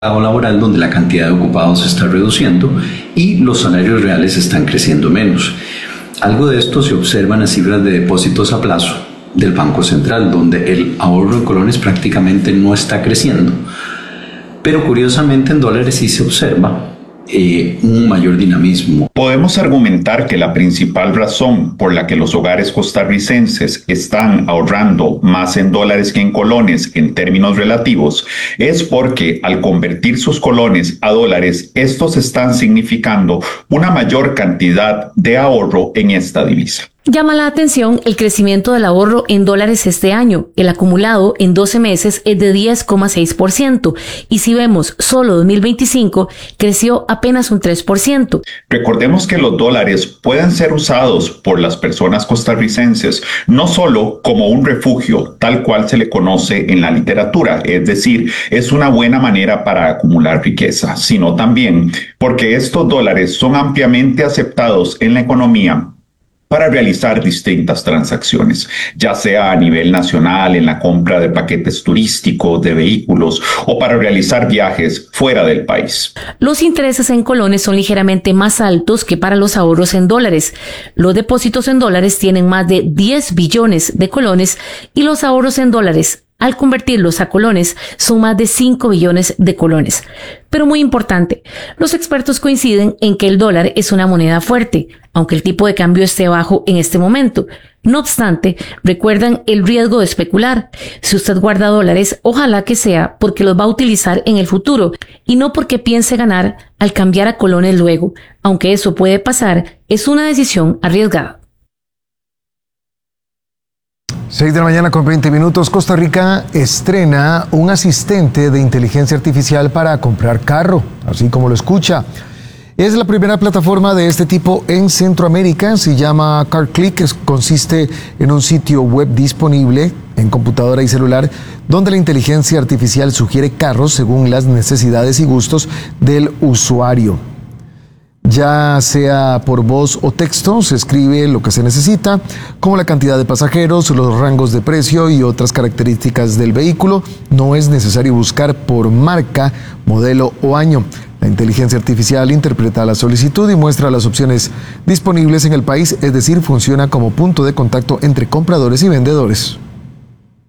laboral donde la cantidad de ocupados se está reduciendo y los salarios reales están creciendo menos. Algo de esto se observa en las cifras de depósitos a plazo del Banco Central, donde el ahorro en colones prácticamente no está creciendo. Pero curiosamente en dólares sí se observa un mayor dinamismo. Podemos argumentar que la principal razón por la que los hogares costarricenses están ahorrando más en dólares que en colones en términos relativos es porque al convertir sus colones a dólares, estos están significando una mayor cantidad de ahorro en esta divisa. Llama la atención el crecimiento del ahorro en dólares este año. El acumulado en 12 meses es de 10,6% y si vemos solo 2025, creció apenas un 3%. Recordemos que los dólares pueden ser usados por las personas costarricenses no solo como un refugio, tal cual se le conoce en la literatura, es decir, es una buena manera para acumular riqueza, sino también porque estos dólares son ampliamente aceptados en la economía para realizar distintas transacciones, ya sea a nivel nacional en la compra de paquetes turísticos, de vehículos o para realizar viajes fuera del país. Los intereses en colones son ligeramente más altos que para los ahorros en dólares. Los depósitos en dólares tienen más de 10 billones de colones y los ahorros en dólares, al convertirlos a colones, son más de 5 billones de colones. Pero muy importante, los expertos coinciden en que el dólar es una moneda fuerte, aunque el tipo de cambio esté bajo en este momento. No obstante, recuerdan el riesgo de especular. Si usted guarda dólares, ojalá que sea porque los va a utilizar en el futuro y no porque piense ganar al cambiar a colones luego. Aunque eso puede pasar, es una decisión arriesgada. 6 de la mañana con 20 minutos. Costa Rica estrena un asistente de inteligencia artificial para comprar carro, así como lo escucha. Es la primera plataforma de este tipo en Centroamérica. Se llama CarClick. Consiste en un sitio web disponible en computadora y celular donde la inteligencia artificial sugiere carros según las necesidades y gustos del usuario. Ya sea por voz o texto, se escribe lo que se necesita, como la cantidad de pasajeros, los rangos de precio y otras características del vehículo. No es necesario buscar por marca, modelo o año. La inteligencia artificial interpreta la solicitud y muestra las opciones disponibles en el país, es decir, funciona como punto de contacto entre compradores y vendedores.